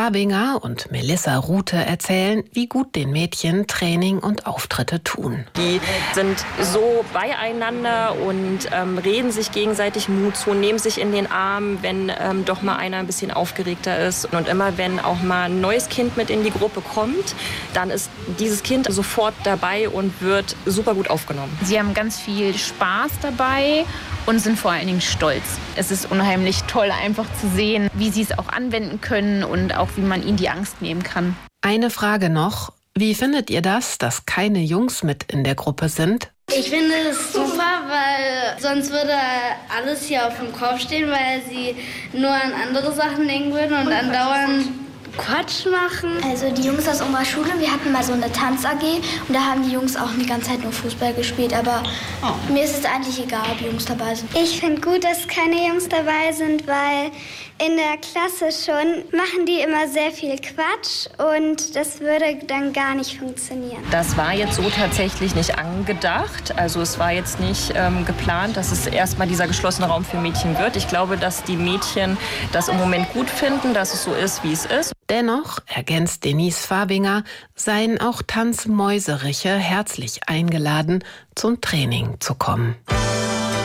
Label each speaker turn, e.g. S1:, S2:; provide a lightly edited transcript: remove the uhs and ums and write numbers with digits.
S1: Fabinger und Melissa Rute erzählen, wie gut den Mädchen Training und Auftritte tun.
S2: Die sind so beieinander und reden sich gegenseitig Mut zu, nehmen sich in den Arm, wenn doch mal einer ein bisschen aufgeregter ist. Und immer wenn auch mal ein neues Kind mit in die Gruppe kommt, dann ist dieses Kind sofort dabei und wird super gut aufgenommen.
S3: Sie haben ganz viel Spaß dabei und sind vor allen Dingen stolz. Es ist unheimlich toll, einfach zu sehen, wie sie es auch anwenden können und auch wie man ihnen die Angst nehmen kann.
S1: Eine Frage noch. Wie findet ihr das, dass keine Jungs mit in der Gruppe sind?
S4: Ich finde es super, weil sonst würde alles hier auf dem Kopf stehen, weil sie nur an andere Sachen denken würden und andauernd Quatsch machen.
S5: Also die Jungs aus unserer Schule, wir hatten mal so eine Tanz-AG und da haben die Jungs auch die ganze Zeit nur Fußball gespielt, aber mir ist es eigentlich egal, ob Jungs dabei sind.
S6: Ich finde gut, dass keine Jungs dabei sind, weil in der Klasse schon machen die immer sehr viel Quatsch und das würde dann gar nicht funktionieren.
S2: Das war jetzt so tatsächlich nicht angedacht. Also es war jetzt nicht geplant, dass es erstmal dieser geschlossene Raum für Mädchen wird. Ich glaube, dass die Mädchen das im Moment gut finden, dass es so ist, wie es ist.
S1: Dennoch, ergänzt Denise Fabinger, seien auch Tanzmäuseriche herzlich eingeladen, zum Training zu kommen.